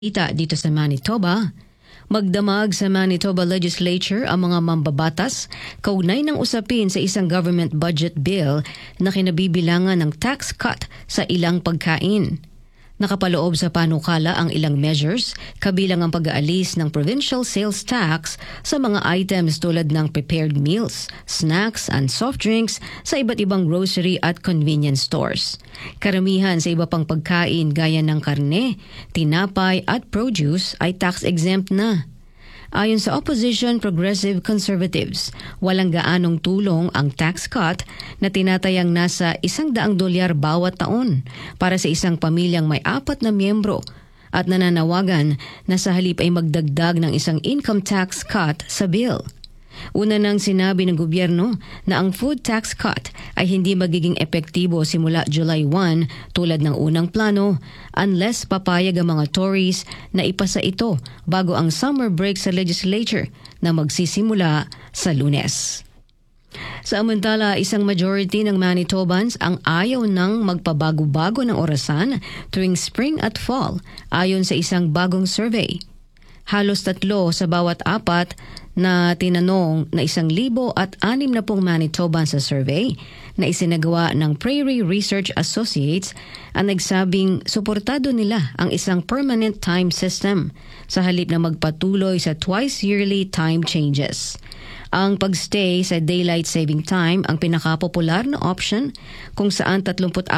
Dito sa Manitoba, magdamag sa Manitoba Legislature ang mga mambabatas kaugnay ng usapin sa isang government budget bill na kinabibilangan ng tax cut sa ilang pagkain. Nakapaloob sa panukala ang ilang measures, kabilang ang pag-aalis ng provincial sales tax sa mga items tulad ng prepared meals, snacks and soft drinks sa iba't ibang grocery at convenience stores. Karamihan sa iba pang pagkain gaya ng karne, tinapay at produce ay tax-exempt na. Ayon sa Opposition Progressive Conservatives, walang gaanong tulong ang tax cut na tinatayang nasa $100 bawat taon para sa isang pamilyang may 4 na miyembro at nananawagan na sa halip ay magdagdag ng isang income tax cut sa bill. Una nang sinabi ng gobyerno na ang food tax cut ay hindi magiging epektibo simula July 1 tulad ng unang plano unless papayag ang mga Tories na ipasa ito bago ang summer break sa legislature na magsisimula sa Lunes. Samantala, isang majority ng Manitobans ang ayaw ng magpabago-bago ng orasan tuwing spring at fall ayon sa isang bagong survey. Halos 3 sa bawat 4 na tinanong na 1,060 Manitobans sa survey na isinagawa ng Prairie Research Associates ang nagsabing suportado nila ang isang permanent time system sa halip na magpatuloy sa twice-yearly time changes. Ang pagstay sa daylight saving time ang pinakapopular na option kung saan 34%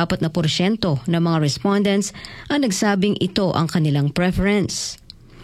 ng mga respondents ang nagsabing ito ang kanilang preference.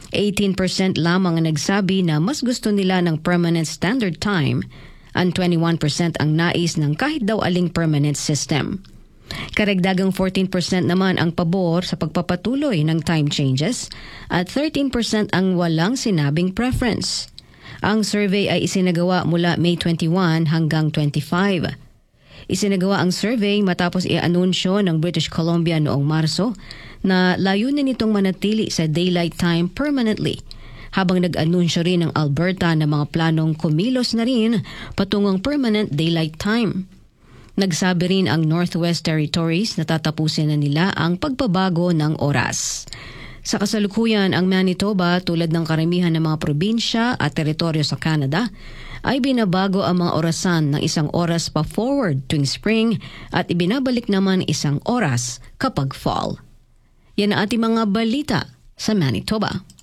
18% lamang ang nagsabi na mas gusto nila ng permanent standard time at 21% ang nais ng kahit daw aling permanent system. Karagdagang 14% naman ang pabor sa pagpapatuloy ng time changes at 13% ang walang sinabing preference. Ang survey ay isinagawa mula May 21 hanggang 25. Isinagawa ang survey matapos i-anunsyo ng British Columbia noong Marso na layunin nitong manatili sa daylight time permanently, habang nag-anunsyo rin ng Alberta na mga planong kumilos na rin patungong permanent daylight time. Nagsabi rin ang Northwest Territories na tatapusin na nila ang pagbabago ng oras. Sa kasalukuyan, ang Manitoba tulad ng karamihan ng mga probinsya at teritoryo sa Canada ay binabago ang mga orasan ng 1 oras pa forward tuwing spring at ibinabalik naman 1 oras kapag fall. Yan ang ating mga balita sa Manitoba.